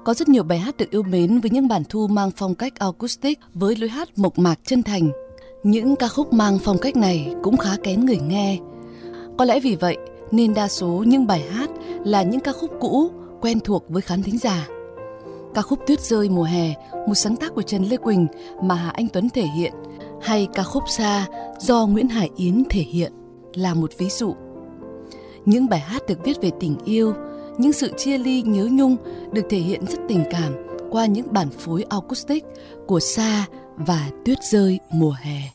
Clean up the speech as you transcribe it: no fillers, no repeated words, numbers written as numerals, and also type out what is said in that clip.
Có rất nhiều bài hát được yêu mến với những bản thu mang phong cách acoustic với lối hát mộc mạc chân thành. Những ca khúc mang phong cách này cũng khá kén người nghe. Có lẽ vì vậy nên đa số những bài hát là những ca khúc cũ, quen thuộc với khán thính giả. Ca khúc Tuyết rơi mùa hè, một sáng tác của Trần Lê Quỳnh mà Hà Anh Tuấn thể hiện, hay ca khúc Xa do Nguyễn Hải Yến thể hiện là một ví dụ. Những bài hát được viết về tình yêu, những sự chia ly nhớ nhung được thể hiện rất tình cảm qua những bản phối acoustic của Xa và Tuyết rơi mùa hè.